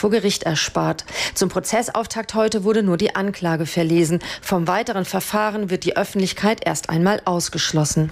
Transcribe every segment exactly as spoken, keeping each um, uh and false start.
vor Gericht erspart. Zum Prozessauftakt heute wurde nur die Anklage verlesen. Vom weiteren Verfahren wird die Öffentlichkeit erst einmal ausgeschlossen.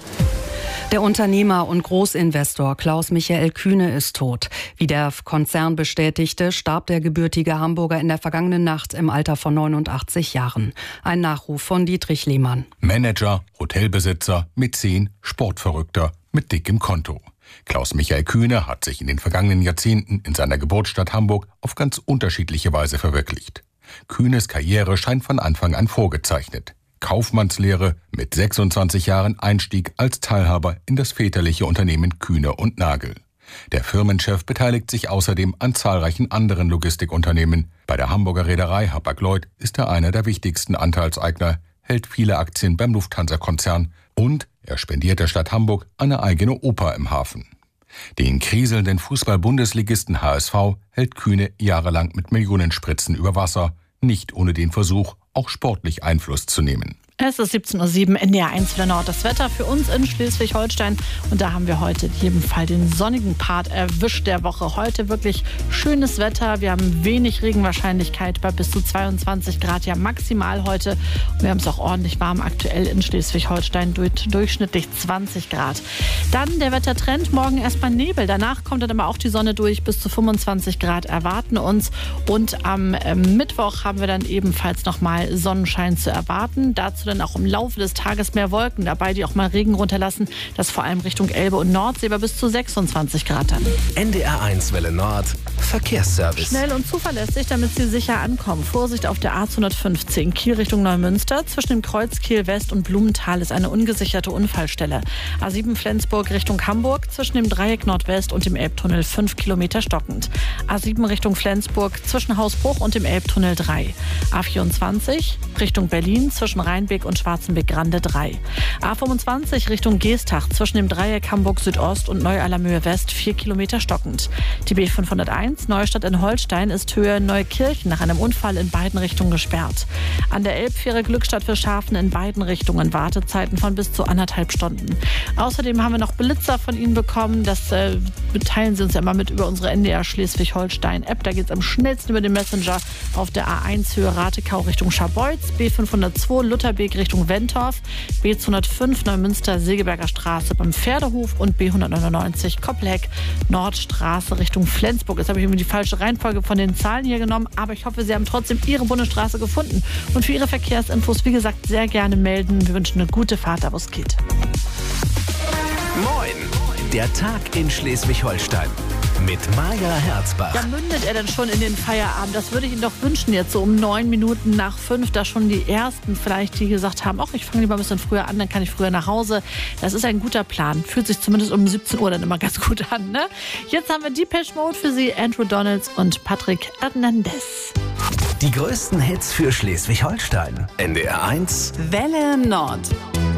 Der Unternehmer und Großinvestor Klaus-Michael Kühne ist tot. Wie der Konzern bestätigte, starb der gebürtige Hamburger in der vergangenen Nacht im Alter von neunundachtzig Jahren. Ein Nachruf von Dietrich Lehmann. Manager, Hotelbesitzer, Mäzen, Sportverrückter mit dickem Konto. Klaus-Michael Kühne hat sich in den vergangenen Jahrzehnten in seiner Geburtsstadt Hamburg auf ganz unterschiedliche Weise verwirklicht. Kühnes Karriere scheint von Anfang an vorgezeichnet. Kaufmannslehre, mit sechsundzwanzig Jahren Einstieg als Teilhaber in das väterliche Unternehmen Kühne und Nagel. Der Firmenchef beteiligt sich außerdem an zahlreichen anderen Logistikunternehmen. Bei der Hamburger Reederei Hapag-Lloyd ist er einer der wichtigsten Anteilseigner, hält viele Aktien beim Lufthansa-Konzern und er spendiert der Stadt Hamburg eine eigene Oper im Hafen. Den kriselnden Fußball-Bundesligisten H S V hält Kühne jahrelang mit Millionenspritzen über Wasser, nicht ohne den Versuch, auch sportlich Einfluss zu nehmen. Es ist siebzehn Uhr sieben, N D R eins für der Nord. Das Wetter für uns in Schleswig-Holstein. Und da haben wir heute in jedem Fall den sonnigen Part erwischt der Woche. Heute wirklich schönes Wetter. Wir haben wenig Regenwahrscheinlichkeit bei bis zu zweiundzwanzig Grad, ja maximal heute. Und wir haben es auch ordentlich warm aktuell in Schleswig-Holstein, durch, durchschnittlich zwanzig Grad. Dann der Wettertrend, morgen erstmal Nebel. Danach kommt dann aber auch die Sonne durch, bis zu fünfundzwanzig Grad erwarten uns. Und am äh, Mittwoch haben wir dann ebenfalls nochmal Sonnenschein zu erwarten. Dazu dann auch im Laufe des Tages mehr Wolken dabei, die auch mal Regen runterlassen. Das vor allem Richtung Elbe und Nordsee bei bis zu sechsundzwanzig Grad dann. N D R eins Welle Nord, Verkehrsservice. Schnell und zuverlässig, damit Sie sicher ankommen. Vorsicht auf der A zweihundertfünfzehn, Kiel Richtung Neumünster. Zwischen dem Kreuz Kiel West und Blumenthal ist eine ungesicherte Unfallstelle. A sieben Flensburg Richtung Hamburg. Zwischen dem Dreieck Nordwest und dem Elbtunnel fünf Kilometer stockend. A sieben Richtung Flensburg zwischen Hausbruch und dem Elbtunnel drei. A vierundzwanzig Richtung Berlin zwischen Rheinbeck und Schwarzenbeck-Grande drei. A fünfundzwanzig Richtung Geestach zwischen dem Dreieck Hamburg Südost und Neu-Allermöhe West vier Kilometer stockend. Die B fünfhunderteins Neustadt in Holstein ist Höhe Neukirchen nach einem Unfall in beiden Richtungen gesperrt. An der Elbfähre Glückstadt für Schafen in beiden Richtungen Wartezeiten von bis zu anderthalb Stunden. Außerdem haben wir noch Blitzer von Ihnen bekommen. Das äh, teilen Sie uns ja immer mit über unsere N D R Schleswig-Holstein-App. Da geht es am schnellsten über den Messenger auf der A eins Höhe Ratekau Richtung Scharbeutz, B fünfhundertzwei Lutherbeek Richtung Wentorf, B zweihundertfünf Neumünster Segeberger Straße beim Pferdehof und B hundertneunundneunzig Koppelheck Nordstraße Richtung Flensburg. Jetzt habe ich irgendwie die falsche Reihenfolge von den Zahlen hier genommen, aber ich hoffe, Sie haben trotzdem Ihre Bundesstraße gefunden. Und für Ihre Verkehrsinfos, wie gesagt, sehr gerne melden. Wir wünschen eine gute Fahrt, da wo es geht. Moin, der Tag in Schleswig-Holstein. Mit Maja Herzbach. Ja, mündet er denn schon in den Feierabend? Das würde ich Ihnen doch wünschen, jetzt so um neun Minuten nach fünf, da schon die Ersten vielleicht, die gesagt haben, ach, ich fange lieber ein bisschen früher an, dann kann ich früher nach Hause. Das ist ein guter Plan. Fühlt sich zumindest um siebzehn Uhr dann immer ganz gut an, ne? Jetzt haben wir Depeche Mode für Sie, Andrew Donalds und Patrick Hernandez. Die größten Hits für Schleswig-Holstein. N D R eins Welle Nord.